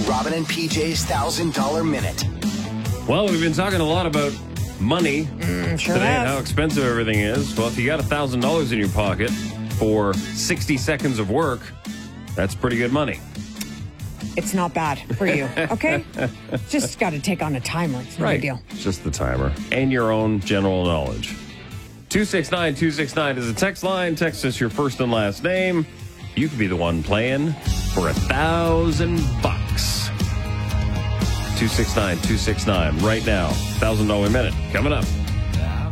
Robin and PJ's $1,000 Minute. Well, we've been talking a lot about money Sure today and have. how expensive everything is. Well, if you got $1,000 in your pocket for 60 seconds of work, that's pretty good money. It's not bad for you, okay? Just got to take on a timer. It's no big deal. Just the timer and your own general knowledge. 269-269 is a text line. Text us your first and last name. You could be the one playing for $1,000. 269-269 right now. $1,000 minute coming up.